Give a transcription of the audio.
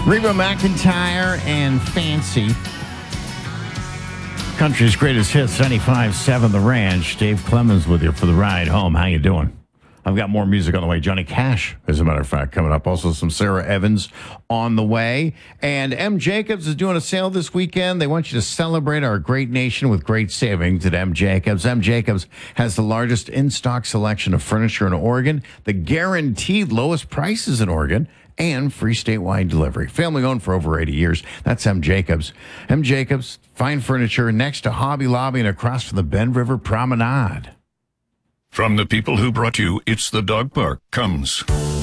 Reba McEntire and Fancy. Country's greatest hits, 95.7 The Ranch. Dave Clemens with you for the ride home. How you doing? I've got more music on the way. Johnny Cash, as a matter of fact, coming up. Also some Sarah Evans on the way. And M. Jacobs is doing a sale this weekend. They want you to celebrate our great nation with great savings at M. Jacobs. M. Jacobs has the largest in-stock selection of furniture in Oregon, the guaranteed lowest prices in Oregon, and free statewide delivery. Family owned for over 80 years. That's M. Jacobs. M. Jacobs, fine furniture next to Hobby Lobby and across from the Bend River Promenade. From the people who brought you It's the Dog Park comes